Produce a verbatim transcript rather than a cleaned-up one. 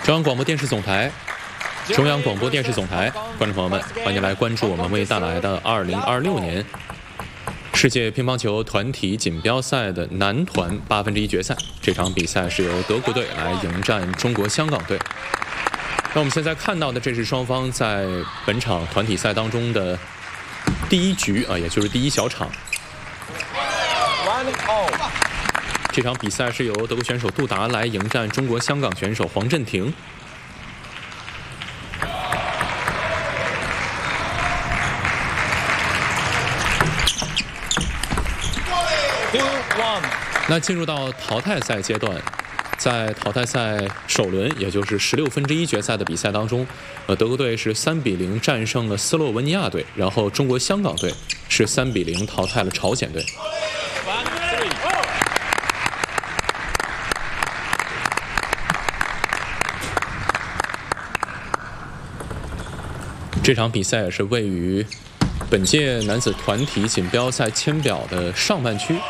中央广播电视总台，中央广播电视总台，观众朋友们，欢迎来关注我们为带来的二零二六年世界乒乓球团体锦标赛的男团八分之一决赛。这场比赛是由德国队来迎战中国香港队。那我们现在看到的，这是双方在本场团体赛当中的第一局啊，也就是第一小场。这场比赛是由德国选手杜达来迎战中国香港选手黄镇廷。那进入到淘汰赛阶段，在淘汰赛首轮，也就是十六分之一决赛的比赛当中，呃，德国队是三比零战胜了斯洛文尼亚队，然后中国香港队是三比零淘汰了朝鲜队。这场比赛也是位于本届男子团体锦标赛签表的上半区。